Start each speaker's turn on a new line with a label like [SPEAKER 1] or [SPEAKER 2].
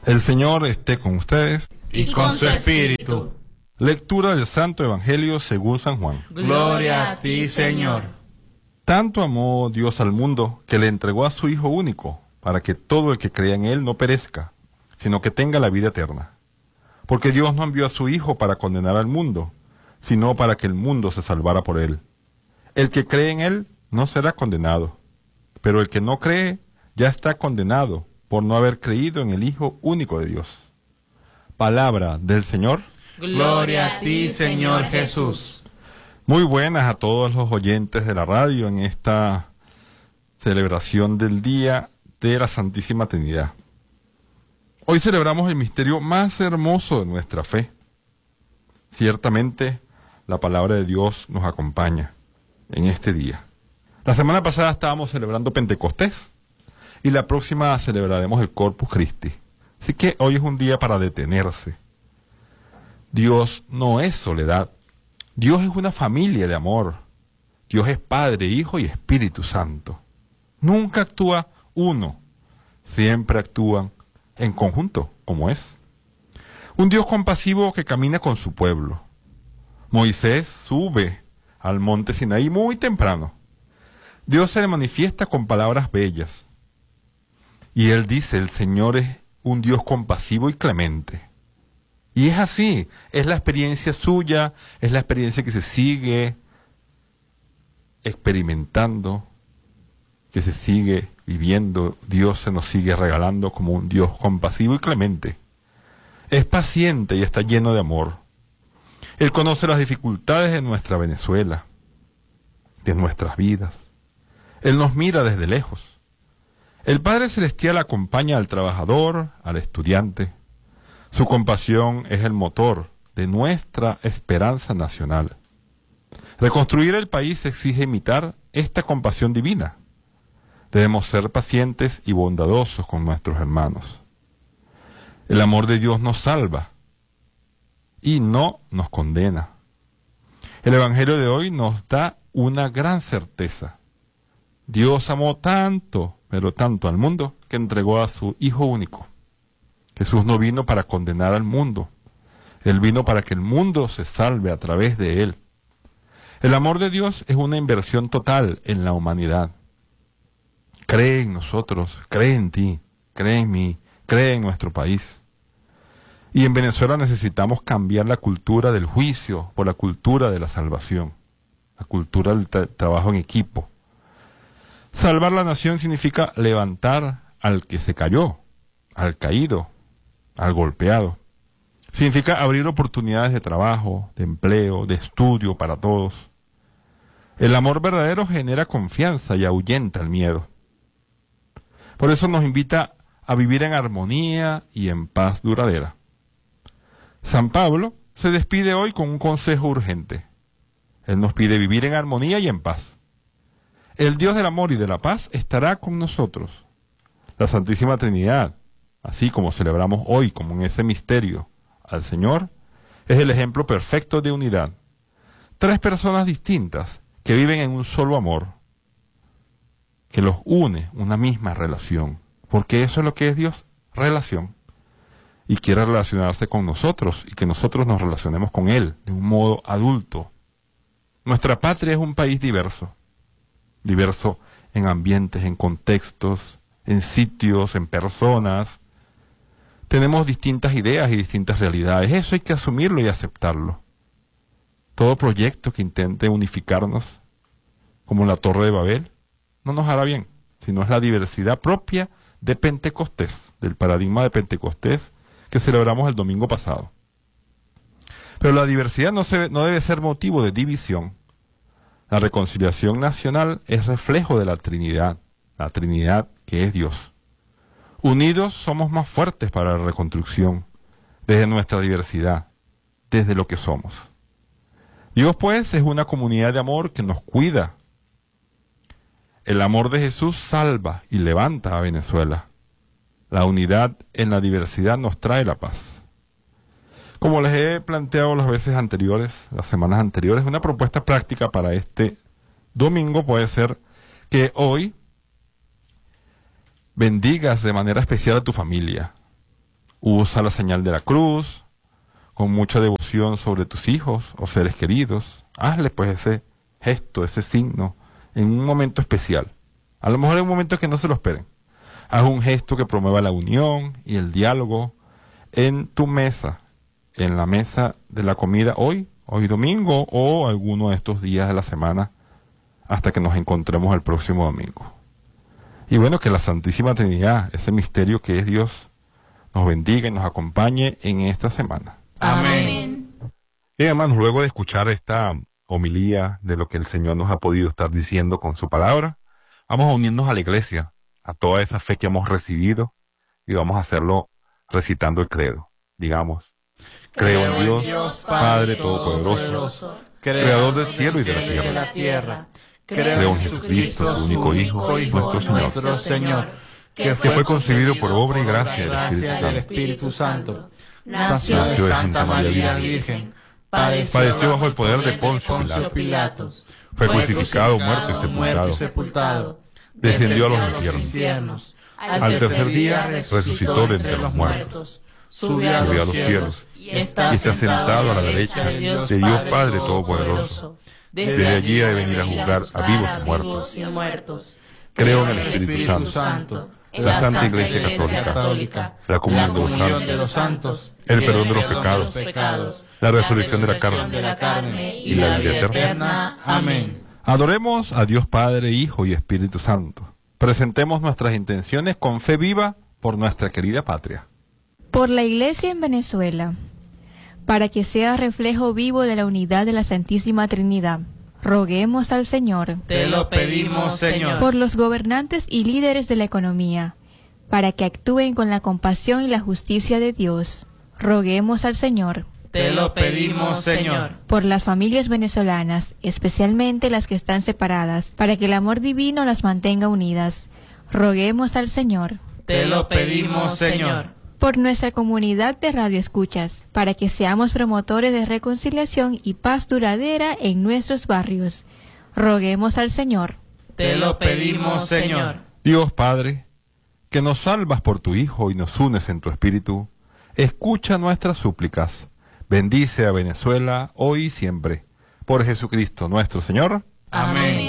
[SPEAKER 1] El Señor esté con ustedes.
[SPEAKER 2] Y con su espíritu.
[SPEAKER 1] Lectura del Santo Evangelio según San Juan.
[SPEAKER 2] Gloria a ti, Señor.
[SPEAKER 1] Tanto amó Dios al mundo que le entregó a su Hijo único, para que todo el que crea en Él no perezca, sino que tenga la vida eterna. Porque Dios no envió a su Hijo para condenar al mundo, sino para que el mundo se salvara por Él. El que cree en Él no será condenado, pero el que no cree ya está condenado por no haber creído en el Hijo único de Dios. Palabra del Señor.
[SPEAKER 2] Gloria a ti, Señor Jesús.
[SPEAKER 1] Muy buenas a todos los oyentes de la radio en esta celebración del Día de la Santísima Trinidad. Hoy celebramos el misterio más hermoso de nuestra fe. Ciertamente, la palabra de Dios nos acompaña en este día. La semana pasada estábamos celebrando Pentecostés y la próxima celebraremos el Corpus Christi. Así que hoy es un día para detenerse. Dios no es soledad. Dios es una familia de amor. Dios es Padre, Hijo y Espíritu Santo. Nunca actúa uno, siempre actúan en conjunto, como es. Un Dios compasivo que camina con su pueblo. Moisés sube al monte Sinaí muy temprano. Dios se le manifiesta con palabras bellas. Y él dice, el Señor es un Dios compasivo y clemente. Y es así, es la experiencia suya, es la experiencia que se sigue experimentando, que se sigue viviendo. Dios se nos sigue regalando como un Dios compasivo y clemente. Es paciente y está lleno de amor. Él conoce las dificultades de nuestra Venezuela, de nuestras vidas. Él nos mira desde lejos. El Padre Celestial acompaña al trabajador, al estudiante. Su compasión es el motor de nuestra esperanza nacional. Reconstruir el país exige imitar esta compasión divina. Debemos ser pacientes y bondadosos con nuestros hermanos. El amor de Dios nos salva y no nos condena. El Evangelio de hoy nos da una gran certeza. Dios amó tanto, pero tanto al mundo, que entregó a su Hijo único. Jesús no vino para condenar al mundo. Él vino para que el mundo se salve a través de él. El amor de Dios es una inversión total en la humanidad. Cree en nosotros, cree en ti, cree en mí, cree en nuestro país. Y en Venezuela necesitamos cambiar la cultura del juicio por la cultura de la salvación, la cultura del trabajo en equipo. Salvar la nación significa levantar al que se cayó, al caído, al golpeado. Significa abrir oportunidades de trabajo, de empleo, de estudio para todos. El amor verdadero genera confianza y ahuyenta el miedo. Por eso nos invita a vivir en armonía y en paz duradera. San Pablo se despide hoy con un consejo urgente. Él nos pide vivir en armonía y en paz. El Dios del amor y de la paz estará con nosotros. La Santísima Trinidad, así como celebramos hoy como en ese misterio al Señor, es el ejemplo perfecto de unidad. Tres personas distintas que viven en un solo amor, que los une una misma relación, porque eso es lo que es Dios, relación. Y quiere relacionarse con nosotros y que nosotros nos relacionemos con Él de un modo adulto. Nuestra patria es un país diverso en ambientes, en contextos, en sitios, en personas. Tenemos distintas ideas y distintas realidades. Eso hay que asumirlo y aceptarlo. Todo proyecto que intente unificarnos, como la Torre de Babel, no nos hará bien, sino es la diversidad propia de Pentecostés, del paradigma de Pentecostés que celebramos el domingo pasado. Pero la diversidad no debe ser motivo de división. La reconciliación nacional es reflejo de la Trinidad que es Dios. Unidos somos más fuertes para la reconstrucción, desde nuestra diversidad, desde lo que somos. Dios, pues, es una comunidad de amor que nos cuida. El amor de Jesús salva y levanta a Venezuela. La unidad en la diversidad nos trae la paz. Como les he planteado las semanas anteriores, una propuesta práctica para este domingo puede ser que hoy bendigas de manera especial a tu familia, Usa la señal de la cruz con mucha devoción sobre tus hijos o seres queridos. Hazle pues ese gesto, ese signo, en un momento especial. A lo mejor en un momento que no se lo esperen. Haz un gesto que promueva la unión y el diálogo en tu mesa, en la mesa de la comida hoy domingo o alguno de estos días de la semana hasta que nos encontremos el próximo domingo. Y bueno, que la Santísima Trinidad, ese misterio que es Dios, nos bendiga y nos acompañe en esta semana.
[SPEAKER 2] Amén.
[SPEAKER 1] Bien, hermanos, luego de escuchar esta homilía de lo que el Señor nos ha podido estar diciendo con su palabra, vamos a unirnos a la iglesia, a toda esa fe que hemos recibido, y vamos a hacerlo recitando el credo. Digamos: creo en Dios, Padre Todopoderoso, Creador del cielo y de la tierra. Creo en Jesucristo, su único Hijo, nuestro Señor, que fue concebido por obra y gracia del Espíritu Santo.
[SPEAKER 2] Nació de Santa María Virgen.
[SPEAKER 1] Padeció bajo el poder de Poncio Pilato. Fue crucificado, muerto y sepultado. Descendió a los infiernos. Al tercer día resucitó de entre los muertos. Subió a los cielos y está sentado a la derecha de Dios Padre Todopoderoso. Desde allí ha de venir a juzgar a vivos y muertos. Creo en el Espíritu Santo, la Santa Iglesia Católica, la comunión de los santos, el perdón de los pecados, la resurrección de la carne y la vida eterna.
[SPEAKER 2] Amén.
[SPEAKER 1] Adoremos a Dios Padre, Hijo y Espíritu Santo. Presentemos nuestras intenciones con fe viva por nuestra querida patria.
[SPEAKER 3] Por la Iglesia en Venezuela, para que sea reflejo vivo de la unidad de la Santísima Trinidad, roguemos al Señor.
[SPEAKER 2] Te lo pedimos, Señor.
[SPEAKER 3] Por los gobernantes y líderes de la economía, para que actúen con la compasión y la justicia de Dios, roguemos al Señor.
[SPEAKER 2] Te lo pedimos, Señor.
[SPEAKER 3] Por las familias venezolanas, especialmente las que están separadas, para que el amor divino las mantenga unidas, roguemos al Señor.
[SPEAKER 2] Te lo pedimos, Señor.
[SPEAKER 3] Por nuestra comunidad de radioescuchas, para que seamos promotores de reconciliación y paz duradera en nuestros barrios, roguemos al Señor.
[SPEAKER 2] Te lo pedimos, Señor.
[SPEAKER 1] Dios Padre, que nos salvas por tu Hijo y nos unes en tu Espíritu, escucha nuestras súplicas. Bendice a Venezuela hoy y siempre. Por Jesucristo nuestro Señor.
[SPEAKER 2] Amén.